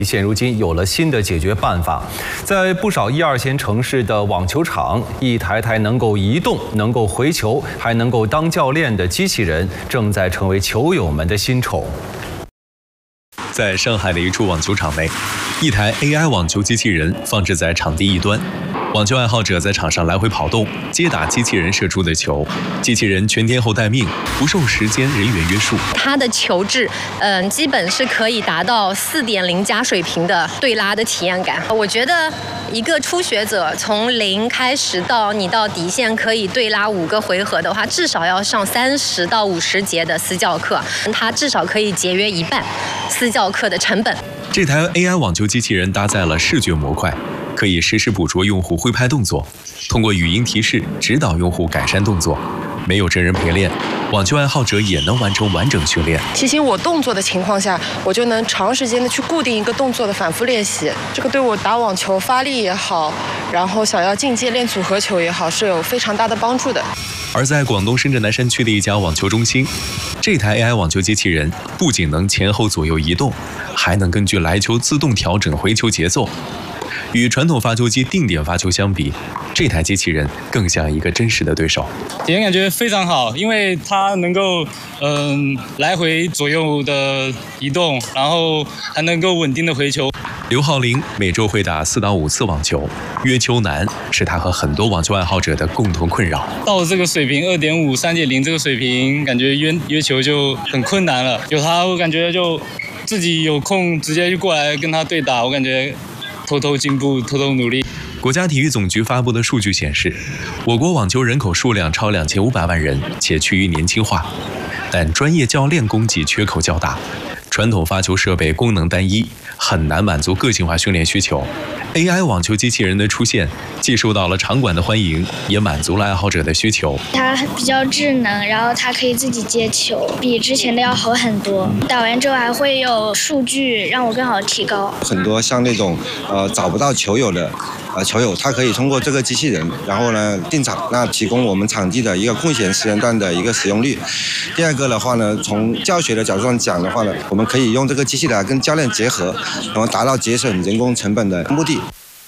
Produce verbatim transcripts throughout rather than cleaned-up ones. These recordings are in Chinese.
现如今有了新的解决办法，在不少一二线城市的网球场，一台台能够移动、能够回球、还能够当教练的机器人，正在成为球友们的新宠。 在上海的一处网球场内，一台 A I 网球机器人放置在场地一端。 网球爱好者在场上来回跑动，接打机器人射出的球。机器人全天候待命，不受时间、人员约束。 它的球质，嗯，基本是可以达到 四点零 加水平的对拉的体验感。我觉得一个初学者从零开始到你到底线可以对拉五个回合的话，至少要上三十到五十节的私教课，它至少可以节约一半私教课的成本。 这台 A I 网球机器人搭载了视觉模块。 可以实时捕捉用户挥拍动作，通过语音提示指导用户改善动作。没有真人陪练，网球爱好者也能完成完整训练。 提醒我动作的情况下，我就能长时间的去固定一个动作的反复练习。这个对我打网球发力也好，然后想要进阶练组合球也好，是有非常大的帮助的。 而在广东深圳南山区的一家网球中心，这台 A I 网球机器人不仅能前后左右移动，还能根据来球自动调整回球节奏。 与传统发球机定点发球相比，这台机器人更像一个真实的对手。 体验感觉非常好，因为它能够嗯、呃、来回左右的移动，然后还能够稳定的回球。 刘浩林每周会打四到五次网球，约球难是他和很多网球爱好者的共同困扰。 到这个水平 二点五、三点零 这个水平，感觉约约球就很困难了。有他，我感觉就自己有空直接就过来跟他对打，我感觉。 偷偷进步，偷偷努力。 国家体育总局发布的数据显示，我国网球人口数量超两千五百万人，且趋于年轻化，但专业教练供给缺口较大，传统发球设备功能单一，很难满足个性化训练需求。A I 网球机器人的出现，既受到了场馆的欢迎，也满足了爱好者的需求。 它比较智能，然后它可以自己接球，比之前的要好很多。打完之后还会有数据，让我更好提高。 很多像那种呃找不到球友的呃球友，他可以通过这个机器人，然后呢定场，那提供我们场地的一个空闲时间段的一个使用率。第二个的话呢，从教学的角度上讲的话呢，我们可以用这个机器来跟教练结合，然后达到节省人工成本的目的。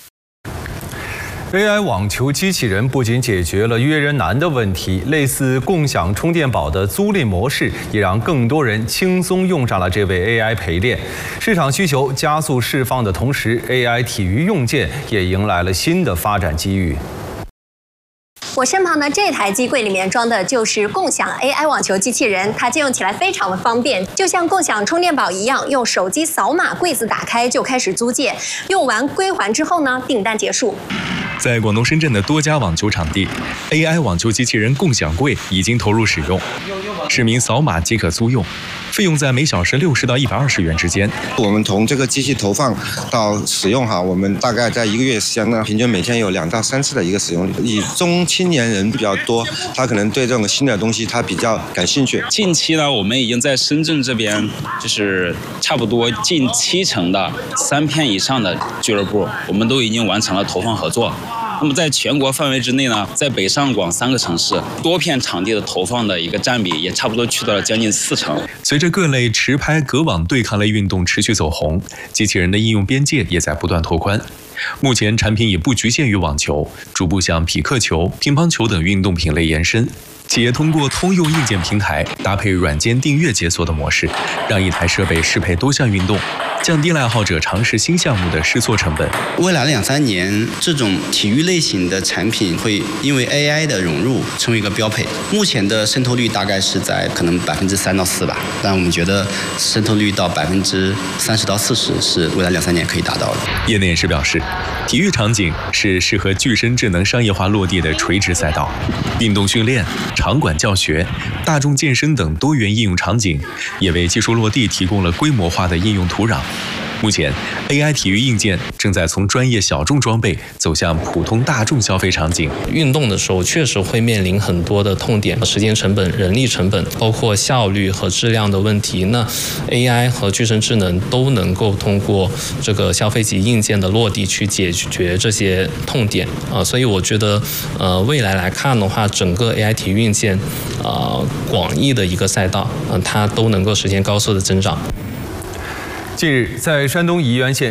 A I 网球机器人不仅解决了约人难的问题，类似共享充电宝的租赁模式，也让更多人轻松用上了这位 A I 陪练。市场需求加速释放的同时 ，A I 体育用件也迎来了新的发展机遇。 我身旁的这台机柜里面装的就是共享 A I 网球机器人，它借用起来非常的方便，就像共享充电宝一样，用手机扫码，柜子打开就开始租借，用完归还之后呢，订单结束。 在广东深圳的多家网球场地 ，A I 网球机器人共享柜已经投入使用，市民扫码即可租用，费用在每小时六十到一百二十元之间。 我们从这个机器投放到使用哈，我们大概在一个月时间呢，平均每天有两到三次的一个使用率。以中青年人比较多，他可能对这种新的东西他比较感兴趣。 近期呢，我们已经在深圳这边，就是差不多近七成的三片以上的俱乐部，我们都已经完成了投放合作。 那么在全国范围之内呢，在北上广三个城市，多片场地的投放的一个占比也差不多去到了将近四成。 随着各类持拍、隔网对抗类运动持续走红，机器人的应用边界也在不断拓宽。目前产品也不局限于网球，逐步向匹克球、乒乓球等运动品类延伸。企业通过通用硬件平台搭配软件订阅解锁的模式，让一台设备适配多项运动。 降低了爱好者尝试新项目的试错成本。 未来两三年，这种体育类型的产品会因为 A I 的融入成为一个标配。目前的渗透率大概是在可能百分之三到四吧，但我们觉得渗透率到百分之三十到四十是未来两三年可以达到的。 业内人士表示，体育场景是适合具身智能商业化落地的垂直赛道，运动训练、场馆教学、大众健身等多元应用场景，也为技术落地提供了规模化的应用土壤。 目前 ，A I 体育硬件正在从专业小众装备走向普通大众消费场景。 运动的时候，确实会面临很多的痛点，时间成本、人力成本，包括效率和质量的问题。那 A I 和具身智能都能够通过这个消费级硬件的落地去解决这些痛点啊、呃，所以我觉得，呃，未来来看的话，整个 A I 体育硬件，呃，广义的一个赛道，嗯、呃，它都能够实现高速的增长。 近日，在山东沂源县。